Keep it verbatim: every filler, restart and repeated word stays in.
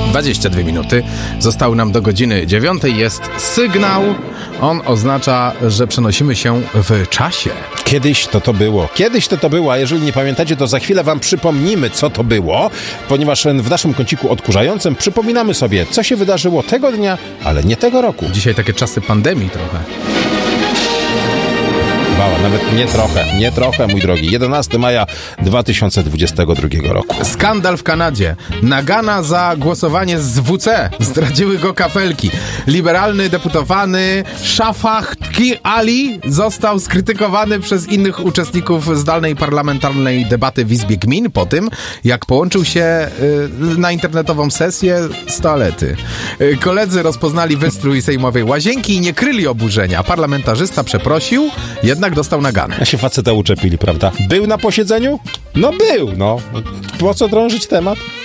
dwadzieścia dwie minuty. Zostały nam do godziny dziewiątej. Jest sygnał. On oznacza, że przenosimy się w czasie. Kiedyś to to było. Kiedyś to to było, a jeżeli nie pamiętacie, to za chwilę wam przypomnimy, co to było, ponieważ w naszym kąciku odkurzającym przypominamy sobie, co się wydarzyło tego dnia, ale nie tego roku. Dzisiaj takie czasy pandemii trochę. Bała, nawet nie trochę, nie trochę, mój drogi. jedenastego maja dwa tysiące dwudziestego drugiego roku. Skandal w Kanadzie. Nagana za głosowanie z W C. Zdradziły go kafelki. Liberalny deputowany Shafaq Ali został skrytykowany przez innych uczestników zdalnej parlamentarnej debaty w Izbie Gmin po tym, jak połączył się y, na internetową sesję z toalety. Y, koledzy rozpoznali wystrój sejmowej łazienki i nie kryli oburzenia. Parlamentarzysta przeprosił, jednak dostał naganę. A się faceta uczepili, prawda? Był na posiedzeniu? No był, no. Po co drążyć temat?